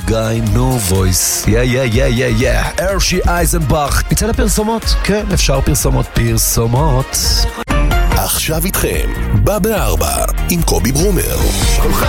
guy, no voice. Yeah. הרשי אייזנבך. נצא לפרסומות? כן, אפשר פרסומות. עכשיו איתכם, בא בארבע, עם קובי ברומר.